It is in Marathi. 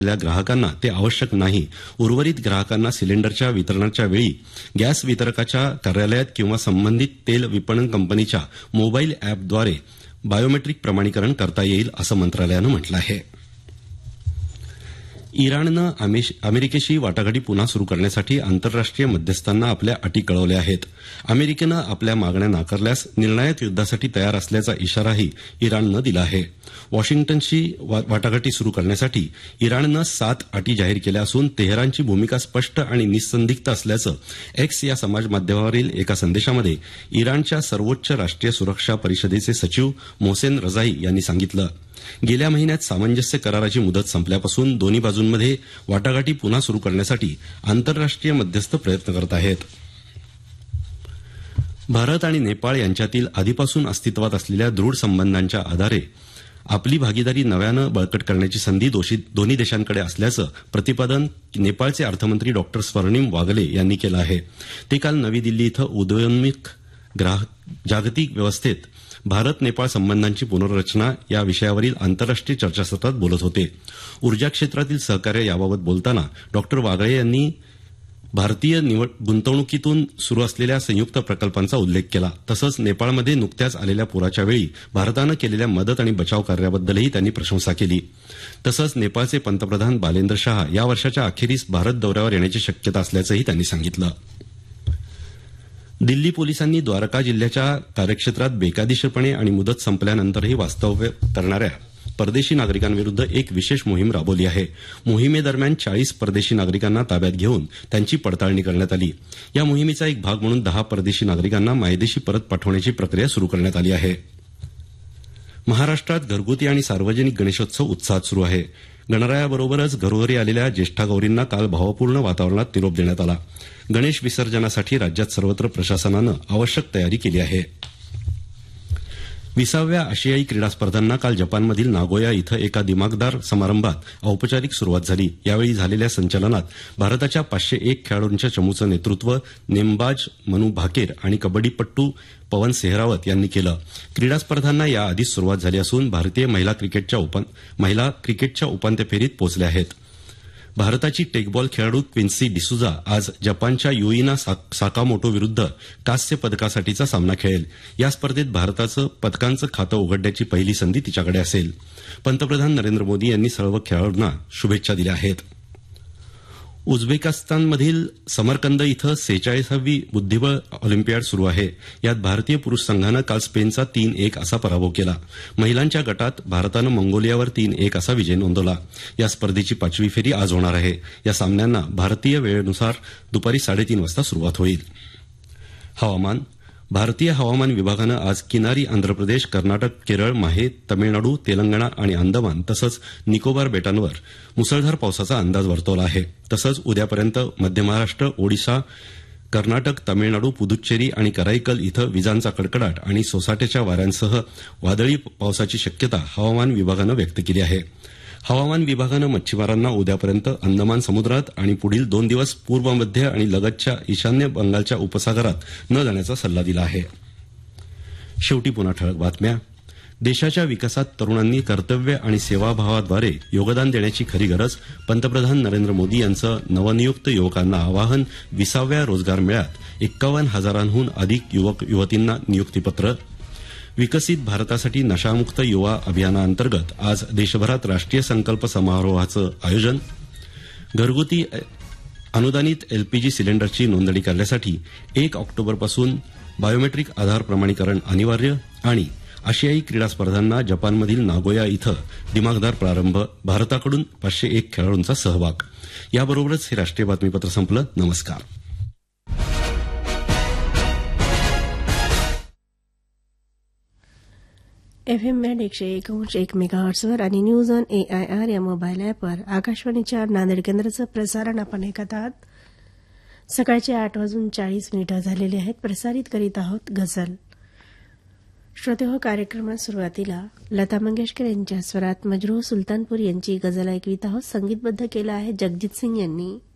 ग्राहकांना ते आवश्यक नाही. उर्वरित ग्राहकांना सिलेंडरच्या वितरणाच्या वेळी गॅस वितरकाच्या कार्यालयात किंवा संबंधित तेल विपणन कंपनीच्या मोबाईल अॅपद्वारे बायोमेट्रिक प्रमाणीकरण करता येईल असं मंत्रालयानं म्हटलं आहे. इराणनं अमेरिकेशी वाटाघाटी पुन्हा सुरू करण्यासाठी आंतरराष्ट्रीय मध्यस्थांना आपल्या अटी कळवल्या आहेत. अमेरिकेनं आपल्या मागण्या नाकारल्यास निर्णायक युद्धासाठी तयार असल्याचा इशाराही इराणनं दिला आहे. वॉशिंग्टनशी वाटाघाटी सुरू करण्यासाठी इराणनं 7 अटी जाहीर केल्या असून तेहरानची भूमिका स्पष्ट आणि निःसंदिग्ध असल्याचं एक्स या समाजमाध्यमावरील एका संदेशामध्ये इराणच्या सर्वोच्च राष्ट्रीय सुरक्षा परिषदेचे सचिव मोहसेन रजाई यांनी सांगितलं. गेल्या महिन्यात सामंजस्य कराराची मुदत संपल्यापासून दोन्ही बाजूंमध्ये वाटाघाटी पुन्हा सुरू करण्यासाठी आंतरराष्ट्रीय मध्यस्थ प्रयत्न करत आहेत. भारत आणि नेपाळ यांच्यातील आधीपासून अस्तित्वात असलेल्या दृढ संबंधांच्या आधारे आपली भागीदारी नव्यानं बळकट करण्याची संधी दोन्ही देशांकडे असल्याचं प्रतिपादन नेपाळचे अर्थमंत्री डॉ स्वर्णिम वागले यांनी केलं आहे. ते काल नवी दिल्ली इथं उदयोन्मुख जागतिक व्यवस्थेत भारत नेपाळ संबंधांची पुनर्रचना या विषयावरील आंतरराष्ट्रीय चर्चासत्रात बोलत होते. ऊर्जा क्षेत्रातील सहकार्य याबाबत बोलताना डॉ वागळे यांनी भारतीय गुंतवणुकीतून सुरू असलेल्या संयुक्त प्रकल्पांचा उल्लेख केला. तसंच नेपाळमध्ये नुकत्याच आलेल्या पुराच्या वेळी भारतानं केलेल्या मदत आणि बचाव कार्याबद्दलही त्यांनी प्रशंसा केली. तसंच नेपाळचे पंतप्रधान बालेंद्र शाह या वर्षाच्या अखेरीस भारत दौऱ्यावर येण्याची शक्यता असल्याचंही त्यांनी सांगितलं. दिल्ली पोलिसांनी द्वारका जिल्ह्याच्या कार्यक्षेत्रात बेकायदेशीरपणे आणि मुदत संपल्यानंतरही वास्तव्य करणाऱ्या परदेशी नागरिकांविरुद्ध एक विशेष मोहीम राबवली आहे. मोहिमेदरम्यान 40 परदेशी नागरिकांना ताब्यात घेऊन त्यांची पडताळणी करण्यात आली. या मोहिमेचा एक भाग म्हणून 10 परदेशी नागरिकांना मायदेशी परत पाठवण्याची प्रक्रिया सुरू करण्यात आली आहे. महाराष्ट्रात घरगुती आणि सार्वजनिक गणेशोत्सव उत्साहात सुरू आहे. गणरायाबरोबरच घरोघरी आलेल्या ज्येष्ठा गौरींना काल भावपूर्ण वातावरणात निरोप देण्यात आला. गणेश विसर्जनासाठी राज्यात सर्वत्र प्रशासनानं आवश्यक तयारी केली आहे. 20व्या आशियाई क्रीडा स्पर्धांना काल जपानमधील नागोया इथं एका दिमाखदार समारंभात औपचारिक सुरुवात झाली. यावेळी झालेल्या संचलनात भारताच्या 501 खेळाडूंच्या चमूचं नेतृत्व नेमबाज मनू भाकेर आणि कबड्डीपट्टू पवन सेहरावत यांनी केलं. क्रीडा स्पर्धांना याआधीच सुरुवात झाली असून भारतीय महिला क्रिकेटच्या उपांत्य फेरीत पोहोचल्या आहेत. भारताची टेकबॉल खेळाडू क्विन्सी डिसूजा आज जपानच्या युइना साकामोटो विरुद्ध कांस्य पदकासाठीचा सामना खेळेल. या स्पर्धेत भारताचं पदकांचं खातं उघडण्याची पहिली संधी तिच्याकडे असेल. पंतप्रधान नरेंद्र मोदी यांनी सर्व खेळाडूंना शुभेच्छा दिल्या आहेत. उझबेकिस्तानमधील समरकंद इथं 46वी बुद्धिबळ ऑलिम्पियाड सुरू आहे. यात भारतीय पुरुष संघानं काल स्पेनचा 3-1 असा पराभव केला. महिलांच्या गटात भारतानं मंगोलियावर 3-1 असा विजय नोंदवला. या स्पर्धेची 5वी फेरी आज होणार आहे. या सामन्यांना भारतीय वेळेनुसार दुपारी 3:30 वाजता सुरुवात होईल. हवामान. भारतीय हवामान विभागानं आज किनारी आंध्र प्रदेश, कर्नाटक, केरळ, माहे, तमिळनाडू, तेलंगणा आणि अंदमान तसंच निकोबार बेटांवर मुसळधार पावसाचा अंदाज वर्तवला आहे. तसंच उद्यापर्यंत मध्य महाराष्ट्र, ओडिशा, कर्नाटक, तमिळनाडू, पुदुच्चेरी आणि कराईकल इथं विजांचा कडकडाट आणि सोसाट्याच्या वाऱ्यांसह वादळी पावसाची शक्यता हवामान विभागानं व्यक्त केली आहे. हवामान विभागानं मच्छीमारांना उद्यापर्यंत अंदमान समुद्रात आणि पुढील 2 दिवस पूर्व मध्य आणि लगतच्या ईशान्य बंगालच्या उपसागरात न जाण्याचा सल्ला दिला आहे. शेवटी पुन्हा ठळक बातम्या. देशाच्या विकासात तरुणांनी कर्तव्य आणि सेवाभावाद्वारे योगदान देण्याची खरी गरज. पंतप्रधान नरेंद्र मोदी यांचं नवनियुक्त युवकांना आवाहन. 20व्या रोजगार मेळ्यात 51,000हून अधिक युवक युवतींना नियुक्तीपत्र. विकसित भारतासाठी नशामुक्त युवा अभियानाअंतर्गत आज देशभरात राष्ट्रीय संकल्प समारोहाचं आयोजन. घरगुती अनुदानित एलपीजी सिलेंडरची नोंदणी करण्यासाठी 1 ऑक्टोबरपासून बायोमेट्रिक आधार प्रमाणीकरण अनिवार्य. आणि आशियाई क्रीडा स्पर्धांना जपानमधील नागोया इथं दिमाखदार प्रारंभ. भारताकडून 501 खेळाडूंचा सहभाग. याबरोबरच हे राष्ट्रीय बातमीपत्र संपलं. नमस्कार. FM बँड 101.1 मेगाहर्ट्झवर आणि न्यूज ऑन AIR या मोबाईल ॲपवर आकाशवाणीच्या नांदेड केंद्राचं प्रसारण आपण ऐकत आहात. सकाळचे 8:40 झालेले आहेत. प्रसारित करीत आहोत गझल. श्रोतेहो, कार्यक्रमात सुरुवातीला लता मंगेशकर यांच्या स्वरात मजरूह सुलतानपूर यांची गझल ऐकवित आहोत. संगीतबद्ध केलं आहे जगजित सिंग यांनी.